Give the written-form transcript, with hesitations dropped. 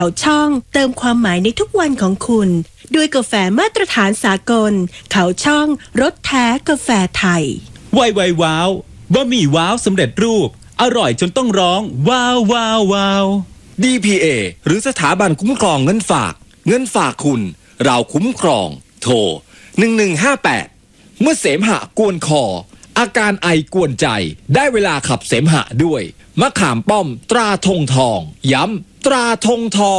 เขาช่องเติมความหมายในทุกวันของคุณด้วยกาแฟมาตรฐานสากลเขาช่องรสแท้กาแฟไทยไวว้าวบะหมี่ว้าวสำเร็จรูปอร่อยจนต้องร้องว้าวว้าวว้าว DPA หรือสถาบันคุ้มครองเงินฝากคุณเราคุ้มครองโทร1158เมื่อเสมหะกวนคออาการไอกวนใจได้เวลาขับเสมหะด้วยมะขามป้อมตราธงทองย้ำตราธงทอง